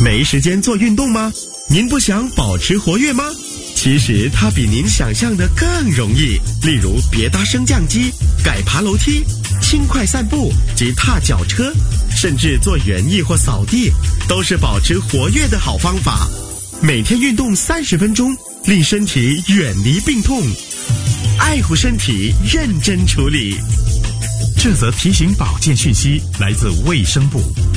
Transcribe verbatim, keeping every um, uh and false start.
没时间做运动吗？您不想保持活跃吗？其实它比您想象的更容易，例如别搭升降机、改爬楼梯、轻快散步及踏脚车，甚至做园艺或扫地，都是保持活跃的好方法。每天运动三十分钟，令身体远离病痛，爱护身体，认真处理。 这则提醒保健讯息来自卫生部。